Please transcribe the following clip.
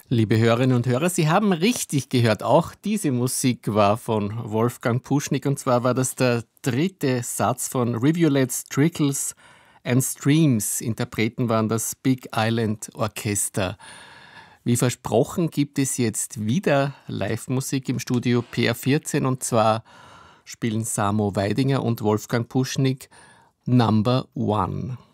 Liebe Hörerinnen und Hörer, Sie haben richtig gehört, auch diese Musik war von Wolfgang Puschnig, und zwar war das der dritte Satz von Rivulets, Trickles and Streams. Interpreten waren das Big Island Orchester. Wie versprochen gibt es jetzt wieder Live-Musik im Studio PR14, und zwar spielen Samo Weidinger und Wolfgang Puschnig Number One.